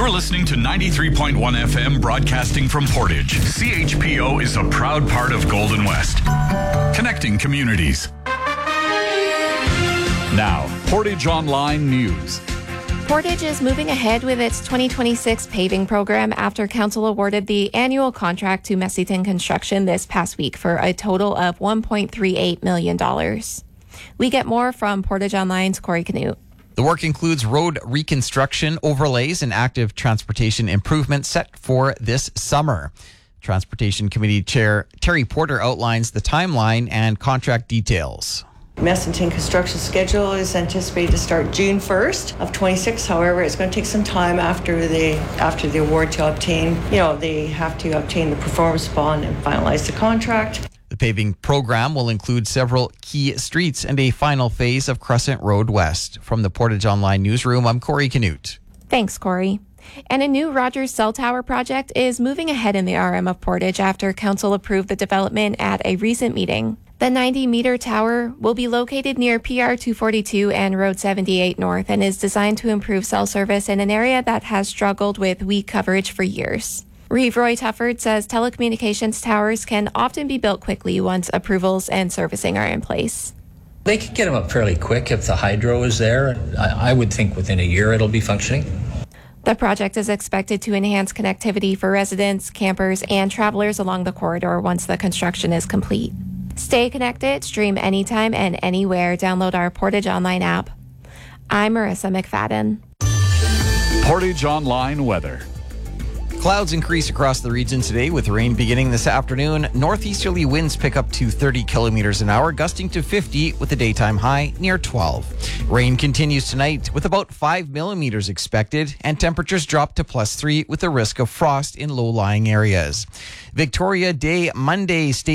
You're listening to 93.1 FM broadcasting from Portage. CHPO is a proud part of Golden West, connecting communities. Now, Portage Online News. Portage is moving ahead with its 2026 paving program after council awarded the annual contract to Messington Construction this past week for a total of $1.38 million. We get more from Portage Online's Corey Canute. The work includes road reconstruction, overlays, and active transportation improvements set for this summer. Transportation Committee Chair Terry Porter outlines the timeline and contract details. Messington construction schedule is anticipated to start June 1st of 26. However, it's going to take some time after the award to obtain, they have to obtain the performance bond and finalize the contract. The paving program will include several key streets and a final phase of Crescent Road West. From the Portage Online newsroom, I'm Corey Canute. Thanks, Corey. And a new Rogers Cell Tower project is moving ahead in the RM of Portage after council approved the development at a recent meeting. The 90-meter tower will be located near PR 242 and Road 78 North and is designed to improve cell service in an area that has struggled with weak coverage for years. Reeve Roy Tufford says telecommunications towers can often be built quickly once approvals and servicing are in place. They could get them up fairly quick if the hydro is there. I would think within a year it'll be functioning. The project is expected to enhance connectivity for residents, campers, and travelers along the corridor once the construction is complete. Stay connected, stream anytime and anywhere. Download our Portage Online app. I'm Marissa McFadden. Portage Online weather. Clouds increase across the region today with rain beginning this afternoon. Northeasterly winds pick up to 30 kilometers an hour, gusting to 50 with a daytime high near 12. Rain continues tonight with about 5 millimeters expected, and temperatures drop to +3 with a risk of frost in low-lying areas. Victoria Day Monday.